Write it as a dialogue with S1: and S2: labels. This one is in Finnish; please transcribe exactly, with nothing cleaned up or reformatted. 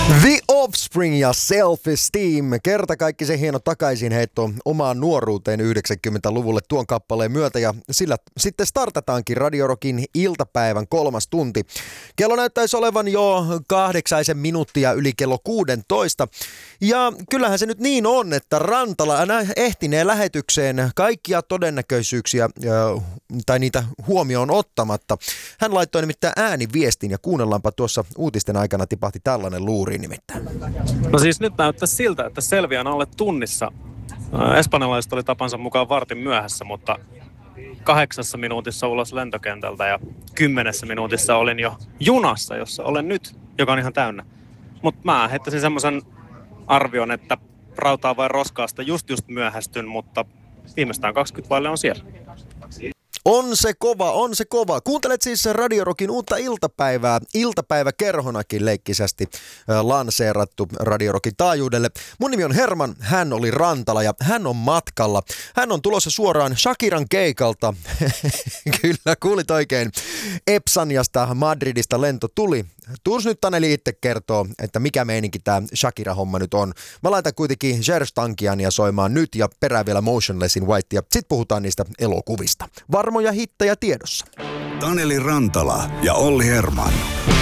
S1: The Offspring ja Self-Esteem. Kertakaikkisen hieno takaisinheitto omaan nuoruuteen yhdeksänkymmentäluvulle tuon kappaleen myötä ja sillä sitten startataankin Radio Rockin iltapäivän kolmas tunti. Kello näyttäisi olevan jo kahdeksaisen minuuttia yli kello kuudentoista. Ja kyllähän se nyt niin on, että Rantala ehtinee lähetykseen kaikkia todennäköisyyksiä tai niitä huomioon ottamatta. Hän laittoi nimittäin ääniviestin ja kuunnellaanpa tuossa uutisten aikana tipahti tällainen luuriin nimittäin.
S2: No siis nyt näyttää siltä, että selviän alle tunnissa. Espanjalaiset oli tapansa mukaan vartin myöhässä, mutta kahdeksassa minuutissa ulos lentokentältä ja kymmenessä minuutissa olin jo junassa, jossa olen nyt, joka on ihan täynnä. Mutta mä heittäisin semmoisen arvion, että rautaa vai roskaasta just just myöhästyn, mutta viimeistään kaksikymmentä vaille on siellä.
S1: On se kova, on se kova. Kuuntelet siis Radio Rockin uutta iltapäivää. Iltapäiväkerhonakin leikkisästi lanseerattu Radio Rockin taajuudelle. Mun nimi on Herman, hän oli Rantala ja hän on matkalla. Hän on tulossa suoraan Shakiran keikalta. Kyllä, kuulit oikein. Epsaniasta Madridista lento tuli. Tuus nyt Taneli itse kertoo, että mikä meininki tää Shakira-homma nyt on. Mä laitan kuitenkin Serj Tankiania soimaan nyt ja perään vielä Motionless in White ja sit puhutaan niistä elokuvista. Varmoja hittejä tiedossa.
S3: Taneli Rantala ja Olli Herman.